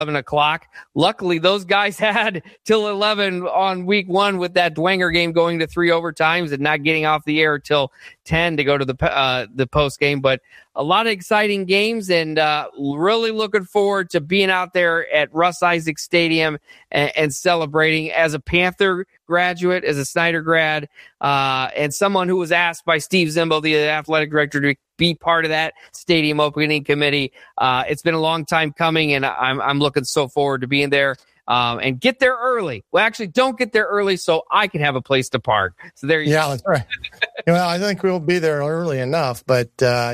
11 o'clock. Luckily, those guys had till 11 on week 1 with that Dwenger game going to 3 overtimes and not getting off the air till 10 to go to the post game. But a lot of exciting games, and really looking forward to being out there at Russ Isaacs Stadium and celebrating as a Panther graduate, as a Snyder grad, and someone who was asked by Steve Zimbo, the athletic director, to be part of that stadium opening committee. It's been a long time coming, and I'm looking so forward to being there. And get there early. Well, actually, don't get there early so I can have a place to park. So there you go. Yeah, that's right. Well, I think we'll be there early enough. But,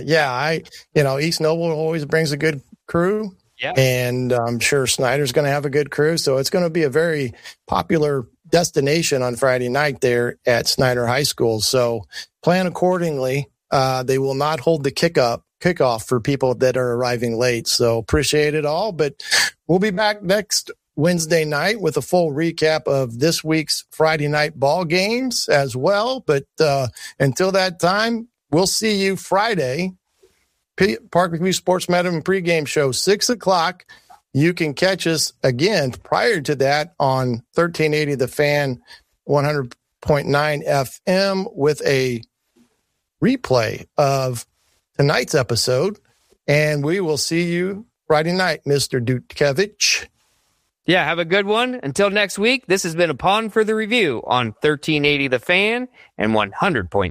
East Noble always brings a good crew. Yeah. And I'm sure Snyder's going to have a good crew. So it's going to be a very popular destination on Friday night there at Snyder High School. So plan accordingly. They will not hold the kickoff for people that are arriving late. So appreciate it all. But we'll be back next Wednesday night with a full recap of this week's Friday night ball games as well. But until that time, we'll see you Friday. Parkview Sports Medicine pregame show, 6 o'clock. You can catch us again prior to that on 1380 The Fan, 100.9 FM with a replay of tonight's episode. And we will see you Friday night, Mr. Dutkiewicz. Yeah, have a good one. Until next week, this has been Upon Further Review on 1380 The Fan and 100.9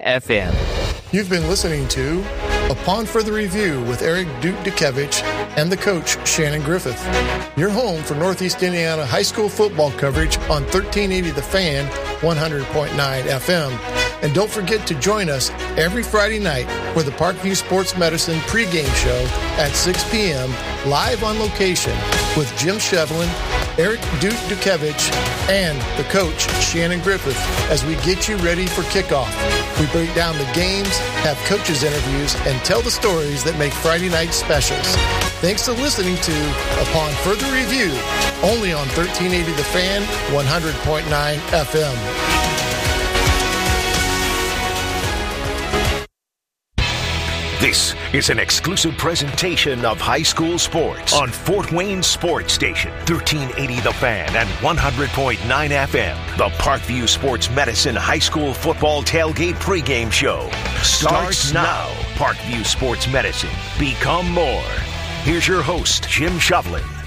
FM. You've been listening to Upon Further Review with Eric Dutkiewicz and the coach, Shannon Griffith. Your home for Northeast Indiana high school football coverage on 1380 The Fan, 100.9 FM. And don't forget to join us every Friday night for the Parkview Sports Medicine pregame show at 6 p.m. live on location with Jim Shevlin, Eric Dutkiewicz, and the coach, Shannon Griffith, as we get you ready for kickoff. We break down the games, have coaches interviews, and tell the stories that make Friday night specials. Thanks for listening to Upon Further Review, only on 1380 The Fan, 100.9 FM. This is an exclusive presentation of high school sports on Fort Wayne Sports Station, 1380 The Fan and 100.9 FM. The Parkview Sports Medicine High School Football Tailgate pregame show starts now. Parkview Sports Medicine. Become more. Here's your host, Jim Shevlin.